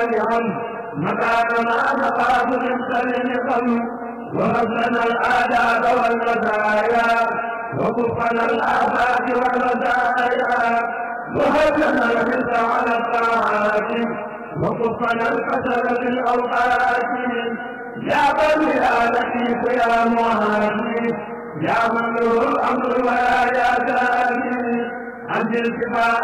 مكاننا نخاف من سلم وهبنا الآداب والمزايا وكفنا الآفات والمزايا وهبنا الحرص على الطاعات وكفنا الكسل في الأوقات يا بني يا لطيف يا مهادي يا من له الأمر ولا يا زاني أنزل